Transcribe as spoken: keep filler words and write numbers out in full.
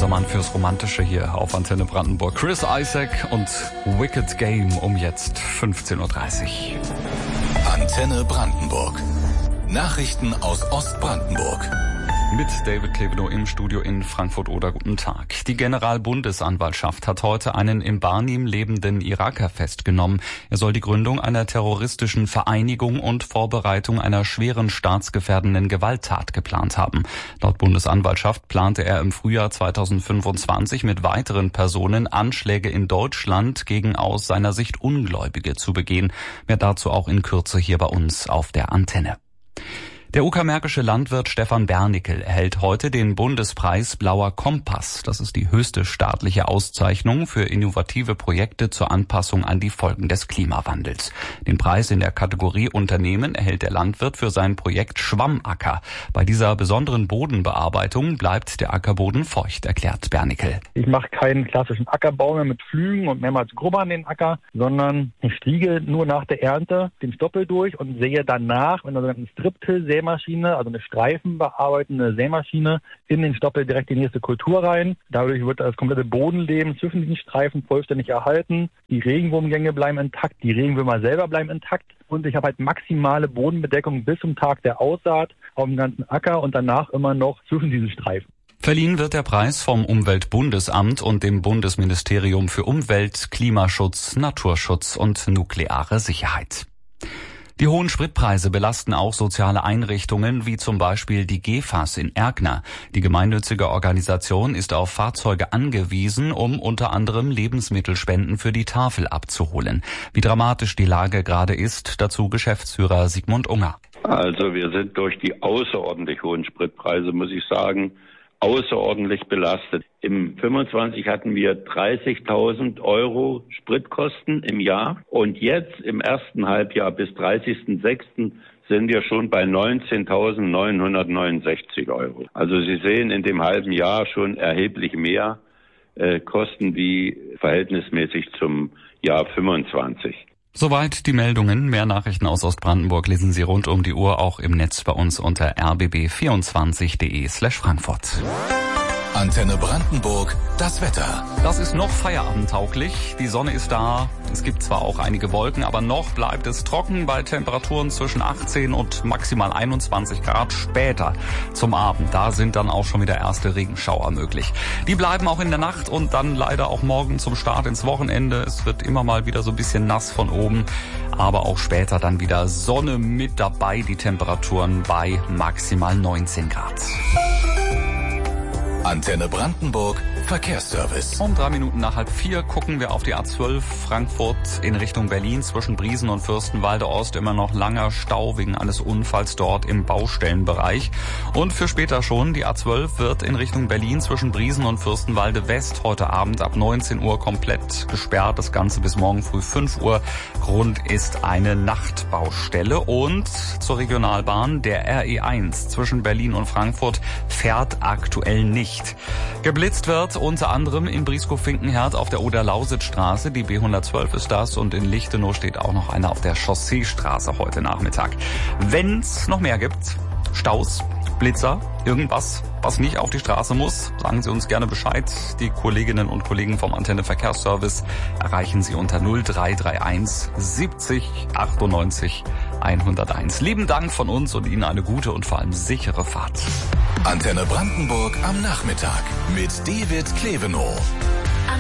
unser Mann fürs Romantische hier auf Antenne Brandenburg. Chris Isaak und Wicked Game um jetzt fünfzehn Uhr dreißig. Antenne Brandenburg. Nachrichten aus Ostbrandenburg. Mit David Klevenow im Studio in Frankfurt-Oder. Guten Tag. Die Generalbundesanwaltschaft hat heute einen im Barnim lebenden Iraker festgenommen. Er soll die Gründung einer terroristischen Vereinigung und Vorbereitung einer schweren staatsgefährdenden Gewalttat geplant haben. Laut Bundesanwaltschaft plante er im Frühjahr zweitausendfünfundzwanzig mit weiteren Personen Anschläge in Deutschland gegen aus seiner Sicht Ungläubige zu begehen. Mehr dazu auch in Kürze hier bei uns auf der Antenne. Der uckermärkische Landwirt Stefan Bernickel erhält heute den Bundespreis Blauer Kompass. Das ist die höchste staatliche Auszeichnung für innovative Projekte zur Anpassung an die Folgen des Klimawandels. Den Preis in der Kategorie Unternehmen erhält der Landwirt für sein Projekt Schwammacker. Bei dieser besonderen Bodenbearbeitung bleibt der Ackerboden feucht, erklärt Bernickel. Ich mache keinen klassischen Ackerbau mehr mit Pflügen und mehrmals grubbern den Acker, sondern ich striege nur nach der Ernte den Stoppel durch und sähe danach mit einer sogenannten Strip-Till Sämaschine, also eine streifenbearbeitende Sämaschine, in den Stoppel direkt die nächste Kultur rein. Dadurch wird das komplette Bodenleben zwischen diesen Streifen vollständig erhalten. Die Regenwurmgänge bleiben intakt, die Regenwürmer selber bleiben intakt. Und ich habe halt maximale Bodenbedeckung bis zum Tag der Aussaat auf dem ganzen Acker und danach immer noch zwischen diesen Streifen. Verliehen wird der Preis vom Umweltbundesamt und dem Bundesministerium für Umwelt, Klimaschutz, Naturschutz und nukleare Sicherheit. Die hohen Spritpreise belasten auch soziale Einrichtungen wie zum Beispiel die Gefas in Erkner. Die gemeinnützige Organisation ist auf Fahrzeuge angewiesen, um unter anderem Lebensmittelspenden für die Tafel abzuholen. Wie dramatisch die Lage gerade ist, dazu Geschäftsführer Sigmund Unger. Also wir sind durch die außerordentlich hohen Spritpreise, muss ich sagen, außerordentlich belastet. Im fünfundzwanzig hatten wir dreißigtausend Euro Spritkosten im Jahr und jetzt im ersten Halbjahr bis dreißigsten sechsten sind wir schon bei neunzehntausendneunhundertneunundsechzig Euro. Also Sie sehen in dem halben Jahr schon erheblich mehr äh, Kosten wie verhältnismäßig zum Jahr fünfundzwanzig. Soweit die Meldungen. Mehr Nachrichten aus Ostbrandenburg lesen Sie rund um die Uhr auch im Netz bei uns unter r b b vierundzwanzig punkt d e slash Frankfurt. Antenne Brandenburg, das Wetter. Das ist noch feierabendtauglich. Die Sonne ist da. Es gibt zwar auch einige Wolken, aber noch bleibt es trocken bei Temperaturen zwischen achtzehn und maximal einundzwanzig Grad. Später zum Abend, da sind dann auch schon wieder erste Regenschauer möglich. Die bleiben auch in der Nacht und dann leider auch morgen zum Start ins Wochenende. Es wird immer mal wieder so ein bisschen nass von oben, aber auch später dann wieder Sonne mit dabei. Die Temperaturen bei maximal neunzehn Grad. Antenne Brandenburg, Verkehrsservice. Um drei Minuten nach halb vier gucken wir auf die A zwölf Frankfurt in Richtung Berlin zwischen Briesen und Fürstenwalde Ost. Immer noch langer Stau wegen eines Unfalls dort im Baustellenbereich. Und für später schon, die A zwölf wird in Richtung Berlin zwischen Briesen und Fürstenwalde West heute Abend ab neunzehn Uhr komplett gesperrt. Das Ganze bis morgen früh fünf Uhr. Grund ist eine Nachtbaustelle. Und zur Regionalbahn, der R E eins zwischen Berlin und Frankfurt fährt aktuell nicht. Geblitzt wird unter anderem in Brieskow-Finkenherd auf der Oder-Lausitz-Straße. Die B hundertzwölf ist das und in Lichtenau steht auch noch einer auf der Chausseestraße heute Nachmittag. Wenn's noch mehr gibt, Staus, Blitzer, irgendwas, was nicht auf die Straße muss, sagen Sie uns gerne Bescheid. Die Kolleginnen und Kollegen vom Antenne Verkehrsservice erreichen Sie unter null drei drei eins siebzig achtundneunzig hunderteins. Lieben Dank von uns und Ihnen eine gute und vor allem sichere Fahrt. Antenne Brandenburg am Nachmittag mit David Klevenow.